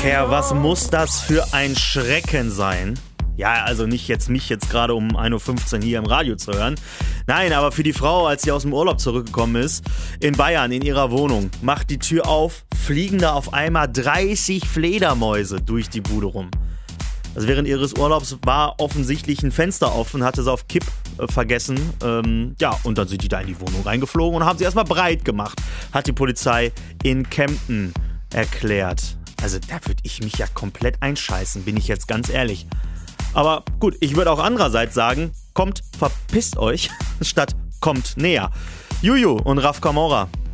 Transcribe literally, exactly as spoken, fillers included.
Herr, was muss das für ein Schrecken sein? Ja, also nicht jetzt mich jetzt gerade um ein Uhr fünfzehn hier im Radio zu hören. Nein, aber für die Frau, als sie aus dem Urlaub zurückgekommen ist, in Bayern, in ihrer Wohnung, macht die Tür auf, fliegen da auf einmal dreißig Fledermäuse durch die Bude rum. Also während ihres Urlaubs war offensichtlich ein Fenster offen, hatte sie auf Kipp äh, vergessen. Ähm, ja, und dann sind die da in die Wohnung reingeflogen und haben sie erstmal breit gemacht, hat die Polizei in Kempten erklärt. Also da würde ich mich ja komplett einscheißen, bin ich jetzt ganz ehrlich. Aber gut, ich würde auch andererseits sagen, kommt, verpisst euch, statt kommt näher. Juju und Raf Kamora.